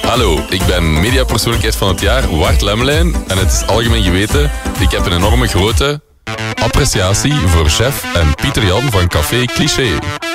Hallo, ik ben mediapersoonlijkheid van het jaar, Wart Lemmelijn. En het is algemeen geweten, ik heb een enorme grote appreciatie voor chef en Pieter Jan van Café Cliché.